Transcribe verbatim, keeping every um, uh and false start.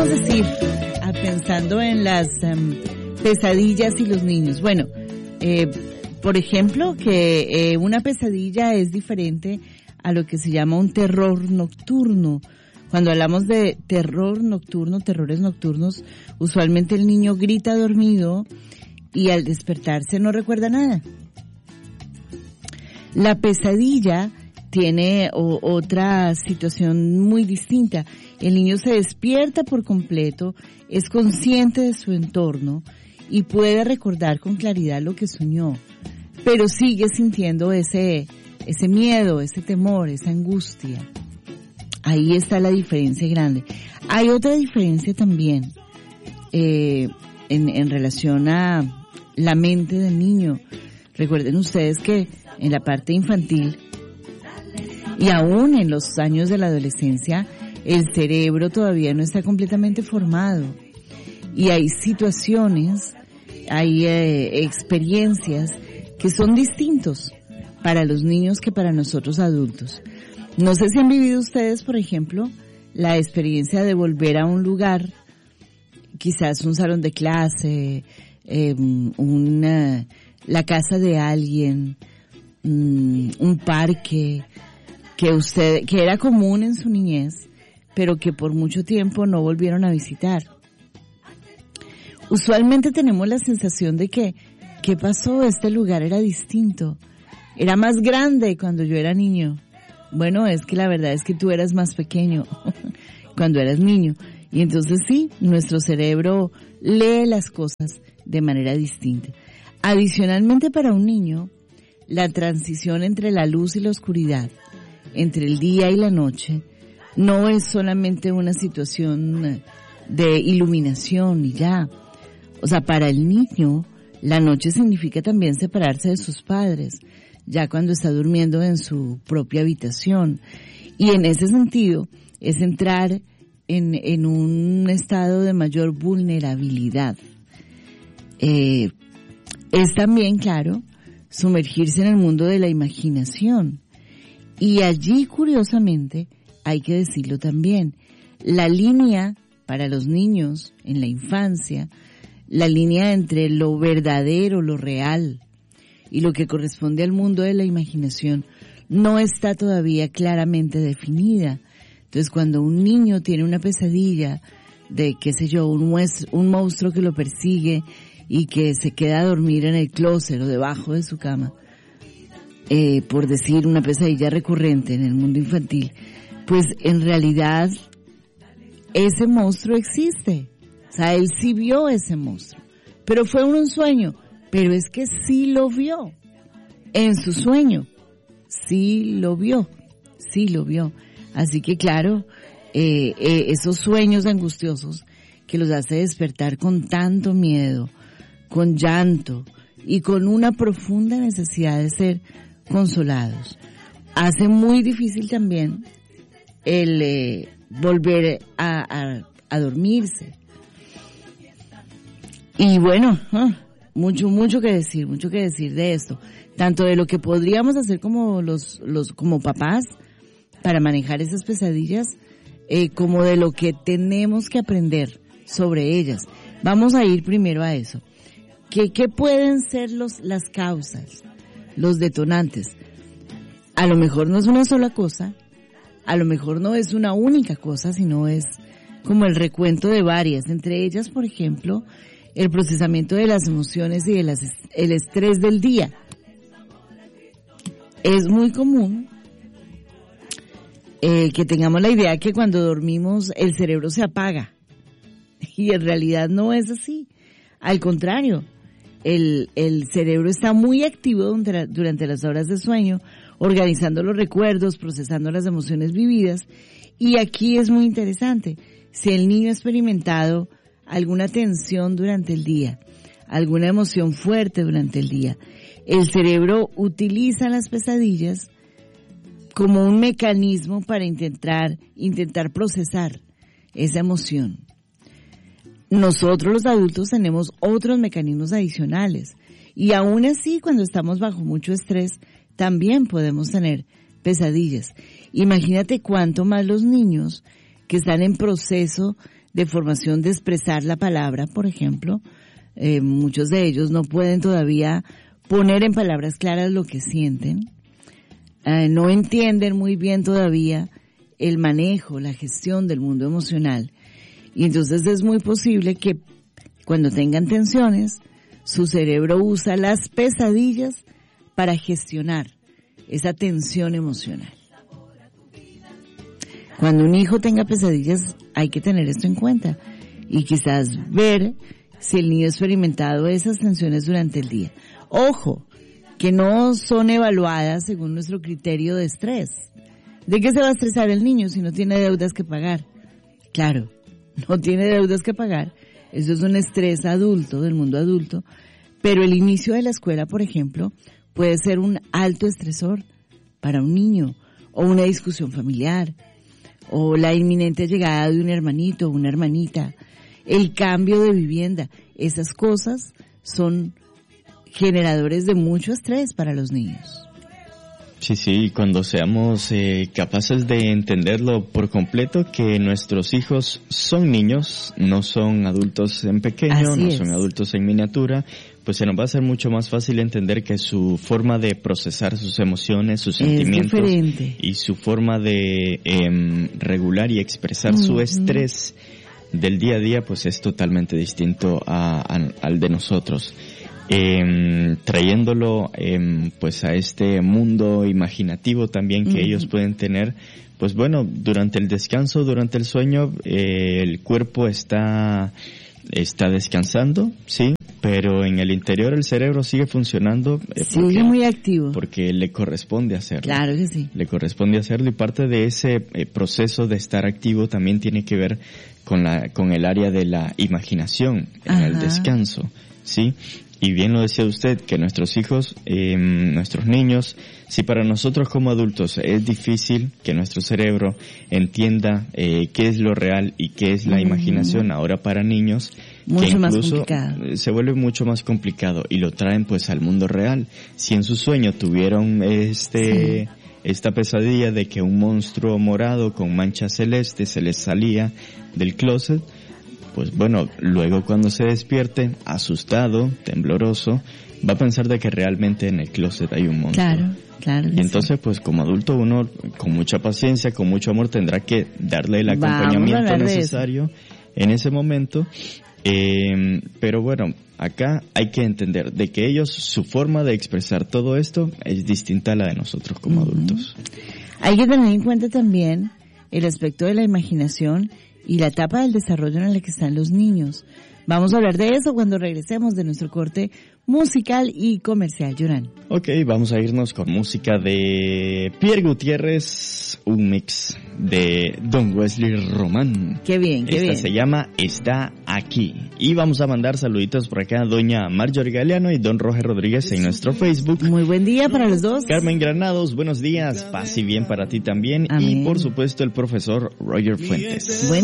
decir, ah, pensando en las um, pesadillas y los niños. Bueno, eh, por ejemplo, que eh, una pesadilla es diferente a lo que se llama un terror nocturno. Cuando hablamos de terror nocturno, terrores nocturnos, usualmente el niño grita dormido y al despertarse no recuerda nada. La pesadilla tiene o, otra situación muy distinta. El niño se despierta por completo, es consciente de su entorno y puede recordar con claridad lo que soñó, pero sigue sintiendo ese, ese miedo, ese temor, esa angustia. Ahí está la diferencia grande. Hay otra diferencia también eh, en, en relación a la mente del niño. Recuerden ustedes que en la parte infantil y aún en los años de la adolescencia, el cerebro todavía no está completamente formado. Y hay situaciones, hay eh, experiencias que son distintos para los niños que para nosotros adultos. No sé si han vivido ustedes, por ejemplo, la experiencia de volver a un lugar, quizás un salón de clase, eh, una, la casa de alguien, um, un parque, que usted, que era común en su niñez, pero que por mucho tiempo no volvieron a visitar. Usualmente tenemos la sensación de que, ¿qué pasó? Este lugar era distinto. Era más grande cuando yo era niño. Bueno, es que la verdad es que tú eras más pequeño cuando eras niño. Y entonces sí, nuestro cerebro lee las cosas de manera distinta. Adicionalmente, para un niño, la transición entre la luz y la oscuridad, entre el día y la noche, no es solamente una situación de iluminación y ya. O sea, para el niño, la noche significa también separarse de sus padres, ya cuando está durmiendo en su propia habitación. Y en ese sentido, es entrar en, en un estado de mayor vulnerabilidad. Eh, es también, claro, sumergirse en el mundo de la imaginación. Y allí, curiosamente, hay que decirlo también, la línea para los niños en la infancia, la línea entre lo verdadero, lo real y lo que corresponde al mundo de la imaginación no está todavía claramente definida. Entonces, cuando un niño tiene una pesadilla de, qué sé yo, un, muestro, un monstruo que lo persigue y que se queda a dormir en el closet o debajo de su cama, eh, por decir una pesadilla recurrente en el mundo infantil, pues en realidad ese monstruo existe. O sea, él sí vio ese monstruo, pero fue un sueño, pero es que sí lo vio, en su sueño, sí lo vio, sí lo vio. Así que claro, eh, eh, esos sueños angustiosos que los hace despertar con tanto miedo, con llanto y con una profunda necesidad de ser consolados, hace muy difícil también el eh, volver a, a, a dormirse. Y bueno, ¿eh? mucho, mucho que decir, mucho que decir de esto, tanto de lo que podríamos hacer como los, los, como papás para manejar esas pesadillas, eh, como de lo que tenemos que aprender sobre ellas. Vamos a ir primero a eso. ¿Qué, qué pueden ser los, las causas, los detonantes? A lo mejor no es una sola cosa, a lo mejor no es una única cosa, sino es como el recuento de varias, entre ellas, por ejemplo, el procesamiento de las emociones y de las, el estrés del día. Es muy común eh, que tengamos la idea que cuando dormimos el cerebro se apaga, y en realidad no es así. Al contrario, el, el cerebro está muy activo durante, durante las horas de sueño, organizando los recuerdos, procesando las emociones vividas. Y aquí es muy interesante, si el niño ha experimentado alguna tensión durante el día, alguna emoción fuerte durante el día, el cerebro utiliza las pesadillas como un mecanismo para intentar, intentar procesar esa emoción. Nosotros los adultos tenemos otros mecanismos adicionales y aún así cuando estamos bajo mucho estrés también podemos tener pesadillas. Imagínate cuánto más los niños que están en proceso de formación de expresar la palabra, por ejemplo. Eh, muchos de ellos no pueden todavía poner en palabras claras lo que sienten. Eh, no entienden muy bien todavía el manejo, la gestión del mundo emocional. Y entonces es muy posible que cuando tengan tensiones, su cerebro usa las pesadillas para gestionar esa tensión emocional. Cuando un hijo tenga pesadillas, hay que tener esto en cuenta y quizás ver si el niño ha experimentado esas tensiones durante el día. Ojo, que no son evaluadas según nuestro criterio de estrés. ¿De qué se va a estresar el niño si no tiene deudas que pagar? Claro, no tiene deudas que pagar. Eso es un estrés adulto, del mundo adulto. Pero el inicio de la escuela, por ejemplo, puede ser un alto estresor para un niño, o una discusión familiar, o la inminente llegada de un hermanito o una hermanita, el cambio de vivienda. Esas cosas son generadores de mucho estrés para los niños. Sí, sí, cuando seamos eh, capaces de entenderlo por completo, que nuestros hijos son niños, no son adultos en pequeño, Así no es. son adultos en miniatura, pues se nos va a hacer mucho más fácil entender que su forma de procesar sus emociones, sus Es sentimientos diferente. y su forma de eh, regular y expresar Uh-huh. su estrés del día a día, pues es totalmente distinto a, a, al de nosotros. Eh, trayéndolo eh, pues a este mundo imaginativo también que uh-huh. ellos pueden tener, pues bueno, durante el descanso, durante el sueño, eh, el cuerpo está está descansando, sí, pero en el interior el cerebro sigue funcionando. Eh, sigue porque, muy activo. Porque le corresponde hacerlo. Claro que sí. Le corresponde hacerlo y parte de ese eh, proceso de estar activo también tiene que ver con la con el área de la imaginación en Ajá. el descanso, sí. Y bien lo decía usted, que nuestros hijos, eh, nuestros niños, si para nosotros como adultos es difícil que nuestro cerebro entienda eh, qué es lo real y qué es la uh-huh. imaginación, ahora para niños, mucho que más incluso complicado. Se vuelve mucho más complicado y lo traen pues al mundo real. Si en su sueño tuvieron este... Sí. esta pesadilla de que un monstruo morado con manchas celestes se les salía del closet, pues bueno, luego cuando se despierte, asustado, tembloroso, va a pensar de que realmente en el closet hay un monstruo. Claro, claro. Y entonces, sí. pues como adulto uno, con mucha paciencia, con mucho amor, tendrá que darle el acompañamiento necesario en ese momento. Eh, pero bueno, acá hay que entender de que ellos, su forma de expresar todo esto es distinta a la de nosotros como uh-huh. adultos. Hay que tener en cuenta también el aspecto de la imaginación y la etapa del desarrollo en la que están los niños. Vamos a hablar de eso cuando regresemos de nuestro corte musical y comercial, Yoran. Ok, vamos a irnos con música de Pierre Gutiérrez, un mix de Don Wesley Román. Qué bien, qué Esta bien. se llama Está Aquí. Y vamos a mandar saluditos por acá a doña Marjorie Galeano y don Roger Rodríguez en nuestro Facebook. Muy buen día para los dos. Carmen Granados, buenos días. Paz y bien para ti también. Amén. Y por supuesto el profesor Roger Fuentes. Buen